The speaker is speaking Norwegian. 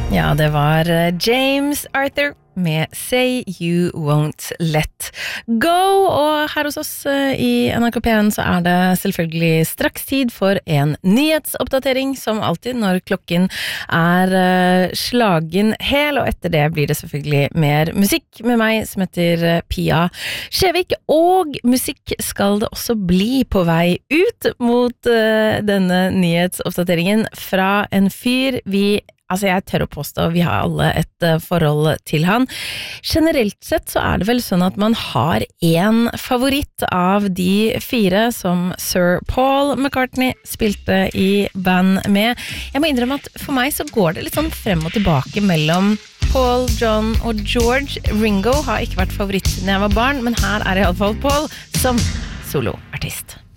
Ja, det var James Arthur med Say You Won't Let Go, og her hos oss i NRK P1 så er det selvfølgelig straks tid for en nyhetsoppdatering, som alltid når klokken er slagen hel, og etter det blir det selvfølgelig mer musikk med meg som heter Pia Skjevik, og musikk skal det også bli på vei ut mot denne nyhetsoppdateringen fra en fyr Altså jeg tør å påstå, vi har alle et forhold til han. Generelt sett så er det vel sånn at man har en favoritt av de fire som Sir Paul McCartney spilte i band med. Jeg må innrømme at for meg så går det litt sånn frem og tilbake mellom Paul, John og George. Ringo har ikke vært favoritt når jeg var barn, men her er i alle fall Paul som soloartist.